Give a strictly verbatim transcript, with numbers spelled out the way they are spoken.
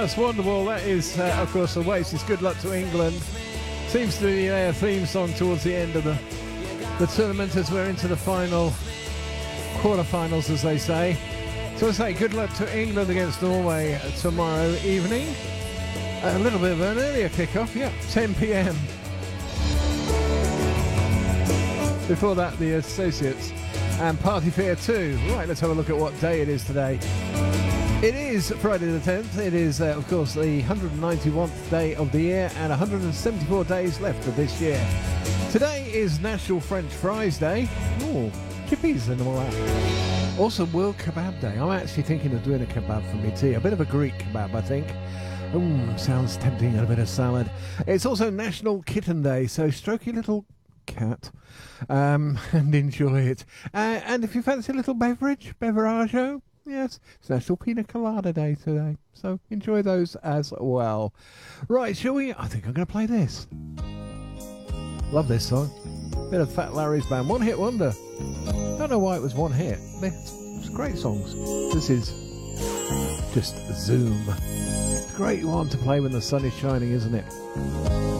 That's wonderful. That is, uh, of course, Oasis. Good luck to England. Seems to be their theme song towards the end of the, the tournament as we're into the final quarterfinals, as they say. So I say good luck to England against Norway tomorrow evening. A little bit of an earlier kickoff, yeah, ten p m. Before that, the Associates and Party Fair two. Right, let's have a look at what day it is today. It is Friday the tenth. It is, uh, of course, the one hundred ninety-first day of the year and one hundred seventy-four days left of this year. Today is National French Fries Day. Oh, chippies and all that. Also, World Kebab Day. I'm actually thinking of doing a kebab for me tea. A bit of a Greek kebab, I think. Ooh, sounds tempting, and a bit of salad. It's also National Kitten Day, so stroke your little cat um, and enjoy it. Uh, and if you fancy a little beverage, beverageo, yes, it's National Pina Colada Day today, so enjoy those as well. Right, shall we? I think I'm going to play this. Love this song. Bit of Fat Larry's band, one hit wonder. Don't know why it was one hit. It's great songs. This is just Zoom. Great one to play when the sun is shining, isn't it?